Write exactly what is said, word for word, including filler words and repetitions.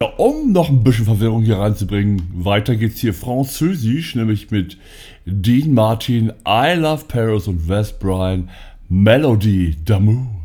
Ja, um noch ein bisschen Verwirrung hier reinzubringen, weiter geht's hier französisch, nämlich mit Dean Martin, I Love Paris und Wes Bryan, Melody d'Amour.